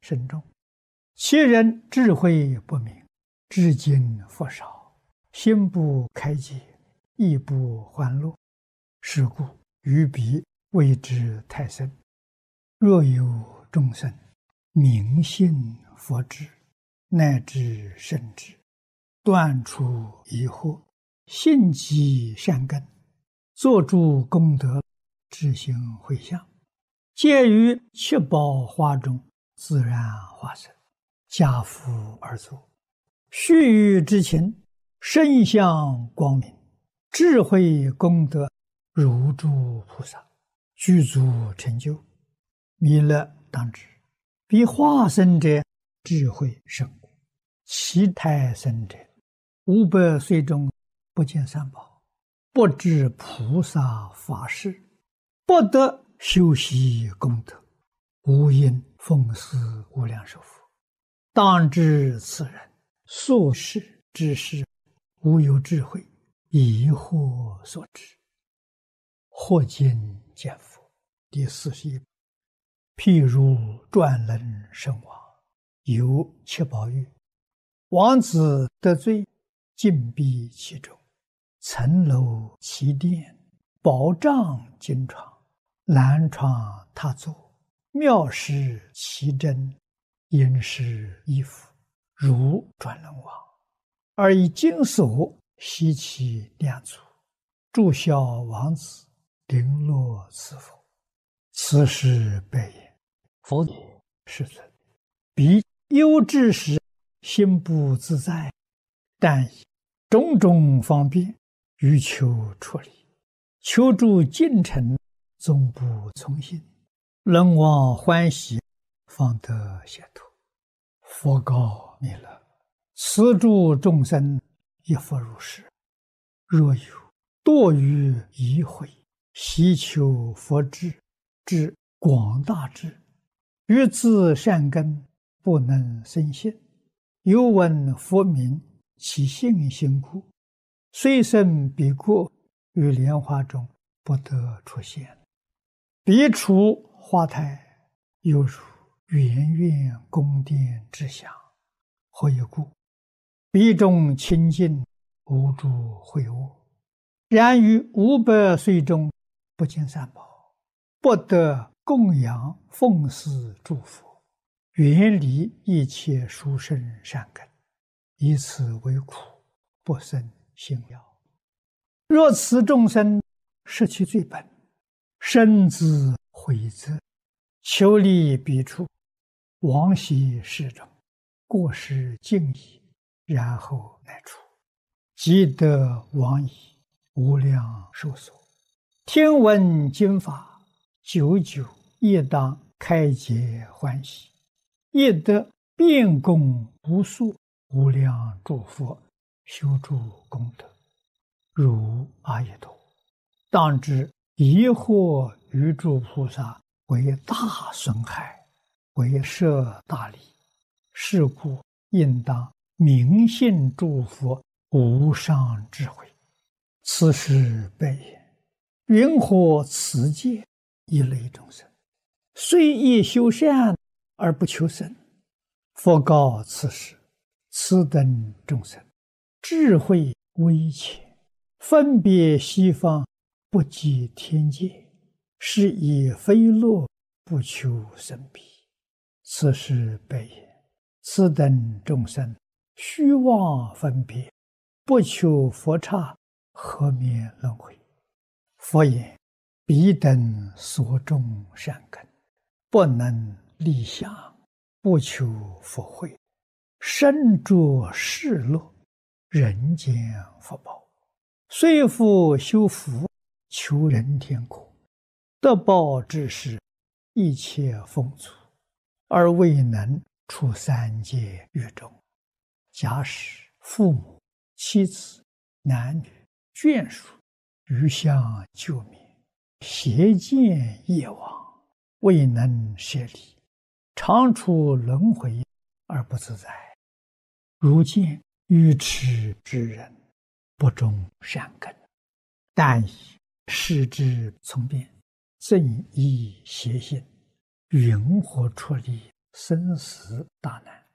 深重。其人智慧不明，至今复少，心不开解，意不欢乐，是故于彼谓之太深。若有众生明信佛智，乃至圣智，断除疑惑，信积善根，作诸功德，智行回向，皆于七宝花中自然化身，家福而作，须臾之情，身相光明，智慧功德如诸菩萨，具足成就。弥勒当知，彼化身者智慧甚故，其胎生者500岁中不见三宝，不知菩萨法事，不得修习功德，无因奉祀无量寿佛。当知此人所事之事，无有智慧，疑惑所致。或今见佛第41。譬如转轮圣王，有七宝玉，王子得罪，禁闭其中，层楼其殿，宝帐金床，蓝床榻座，妙饰其珍，殷实衣服，如转轮王，而以金锁悉其两足，祝孝王子，绫罗赐福。此时白言：佛也，世尊，彼忧之时，心不自在，但以种种方便，欲求出离，求助进程，总不从心，人望欢喜，方得解脱。佛告弥勒：此诸众生亦复如是。若有堕于疑慧，希求佛智之广大智，于自善根不能生信，有闻佛名，其信心故，虽生彼国，于莲花中不得出现。彼处花台，犹如圆圆宫殿之祥。何以故？彼中清净，无诸秽恶。然于500岁中，不见三宝，不得供养奉祀诸佛，远离一切殊胜善根，以此为苦，不生信要。若此众生失其罪本，身自悔责，求离彼处，往昔世中，过失尽已，然后乃出，即得往矣，无量寿所。听闻经法，久久亦当开解欢喜，亦得遍供无数无量诸佛，修诸功德，如阿逸多。当知疑惑于诸菩萨，为大损害，为摄大利。是故应当明信诸佛无上智慧。此时白言：云何此界一类众生，虽亦修善而不求生？佛告此时：此等众生智慧微浅，分别西方，不及天界，是以非乐，不求生彼。此时白言：此等众生虚妄分别，不求佛刹，何免轮回？佛言：彼等所种善根，不能立想，不求佛慧，身着世乐，人间福报，虽复修福，求人天国，得报之时，一切丰足，而未能出三界狱中。假使父母、妻子、男女、眷属余相救灭，邪见业往，未能舍离，常处轮回而不自在。如见愚痴之人，不种善根，但以视之从变，正依邪心，云何出离生死大难。